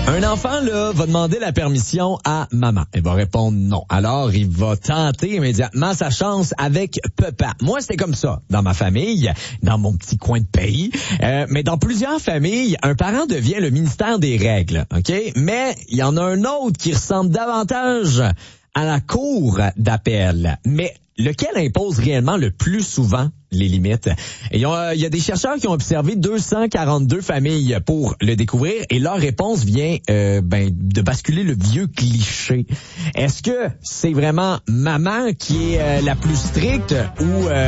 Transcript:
Un enfant, là, va demander la permission à maman. Elle va répondre non. Alors, il va tenter immédiatement sa chance avec papa. Moi, c'était comme ça dans ma famille, dans mon petit coin de pays. Mais dans plusieurs familles, un parent devient le ministère des règles, OK? Mais il y en a un autre qui ressemble davantage à la cour d'appel. Mais lequel impose réellement le plus souvent les limites? Et il y a des chercheurs qui ont observé 242 familles pour le découvrir et leur réponse vient de basculer le vieux cliché. Est-ce que c'est vraiment maman qui est la plus stricte ou